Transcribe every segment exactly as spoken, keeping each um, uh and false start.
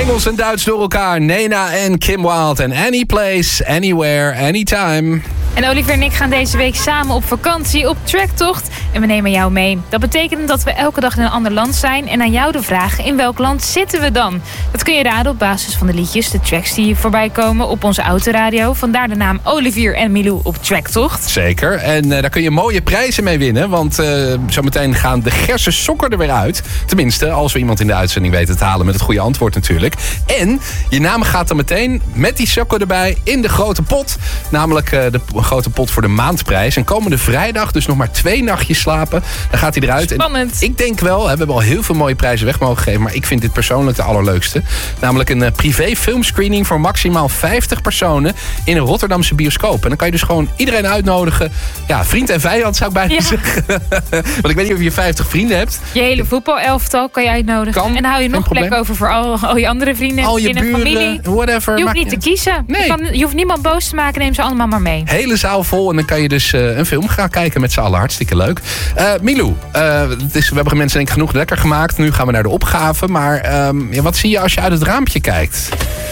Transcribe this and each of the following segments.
Engels en Duits door elkaar. Nena en Kim Wilde. En any place, anywhere, anytime. En Olivier en ik gaan deze week samen op vakantie, op tracktocht. En we nemen jou mee. Dat betekent dat we elke dag in een ander land zijn. En aan jou de vraag, in welk land zitten we dan? Dat kun je raden op basis van de liedjes, de tracks die voorbij komen op onze autoradio. Vandaar de naam Olivier en Milou op tracktocht. Zeker. En uh, daar kun je mooie prijzen mee winnen. Want uh, zometeen gaan de Gerse sokken er weer uit. Tenminste, als we iemand in de uitzending weten te halen met het goede antwoord natuurlijk. En je naam gaat dan meteen met die sokken erbij in de grote pot. Namelijk uh, de grote pot voor de maandprijs. En komende vrijdag, dus nog maar twee nachtjes slapen, dan gaat hij eruit. Spannend. En ik denk wel, hè, we hebben al heel veel mooie prijzen weg mogen geven, maar ik vind dit persoonlijk de allerleukste. Namelijk een uh, privé filmscreening voor maximaal vijftig personen in een Rotterdamse bioscoop. En dan kan je dus gewoon iedereen uitnodigen. Ja, vriend en vijand zou ik bijna Ja. zeggen. Want ik weet niet of je vijftig vrienden hebt. Je hele voetbalelftal kan je uitnodigen. Kan, en dan hou je nog probleem. plek over voor al, al je andere vrienden Al je in een buren, familie. whatever. Je hoeft maakt niet te kiezen. Nee. Je, kan, je hoeft niemand boos te maken, neem ze allemaal maar mee. Hele zaal vol en dan kan je dus uh, een film gaan kijken met z'n allen. Hartstikke leuk. Uh, Milou, uh, het is, we hebben mensen denk ik genoeg lekker gemaakt. Nu gaan we naar de opgave. Maar um, ja, wat zie je als je uit het raampje kijkt?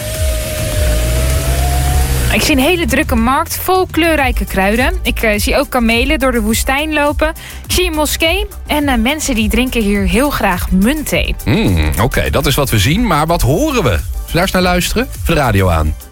Ik zie een hele drukke markt vol kleurrijke kruiden. Ik uh, zie ook kamelen door de woestijn lopen. Ik zie een moskee en uh, mensen die drinken hier heel graag muntthee. Hmm, Oké, okay, dat is wat we zien. Maar wat horen we? Zullen we daar eens naar luisteren? Voor de radio aan.